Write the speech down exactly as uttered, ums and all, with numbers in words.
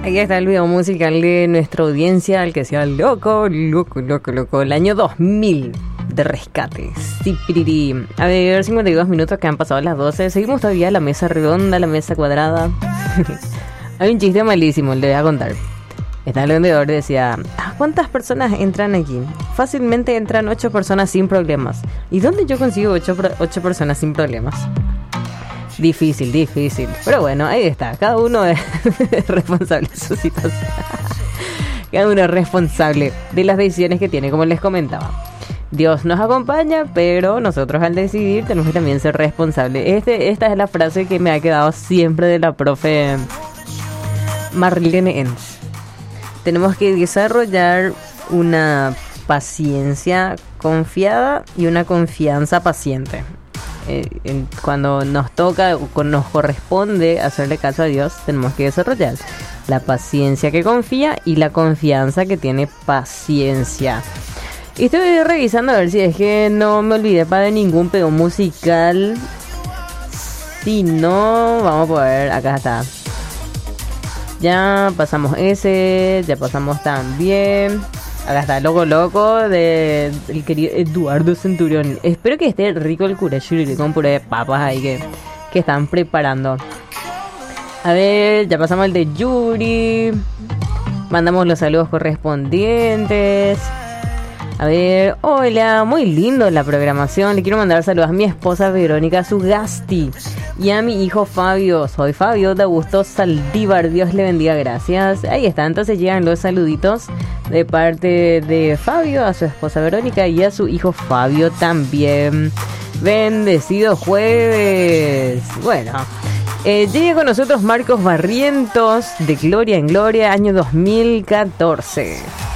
Aquí está el video musical de nuestra audiencia, el que sea loco, loco, loco, loco. El año dos mil de Rescate. Sí, piriri. A ver, cincuenta y dos minutos que han pasado las doce. Seguimos todavía la mesa redonda, la mesa cuadrada. Hay un chiste malísimo, le voy a contar. Está el vendedor, decía: ¿cuántas personas entran aquí? Fácilmente entran ocho personas sin problemas. ¿Y dónde yo consigo ocho, ocho personas sin problemas? Difícil, difícil. Pero bueno, ahí está. Cada uno es responsable de su situación. Cada uno es responsable de las decisiones que tiene, como les comentaba. Dios nos acompaña, pero nosotros al decidir tenemos que también ser responsables. Este, esta es la frase que me ha quedado siempre de la profe Marlene Enz. Tenemos que desarrollar una paciencia confiada y una confianza paciente. Eh, en, cuando nos toca, nos corresponde hacerle caso a Dios, tenemos que desarrollar la paciencia que confía y la confianza que tiene paciencia. Y estoy revisando a ver si es que no me olvidé para ningún pedo musical. Si no, vamos a poder, acá está. Ya pasamos ese, ya pasamos también. Acá está, Loco Loco, de el querido Eduardo Centurión. Espero que esté rico el curachuri con puré de papas ahí que, que están preparando. A ver, ya pasamos el de Yuri. Mandamos los saludos correspondientes. A ver, hola, muy lindo la programación. Le quiero mandar saludos a mi esposa Verónica Sugasti y a mi hijo Fabio. Soy Fabio de Augusto Saldívar. Dios le bendiga, gracias. Ahí está, entonces llegan los saluditos de parte de Fabio a su esposa Verónica y a su hijo Fabio también. Bendecido jueves. Bueno, eh, llega con nosotros Marcos Barrientos de Gloria en Gloria, año dos mil catorce.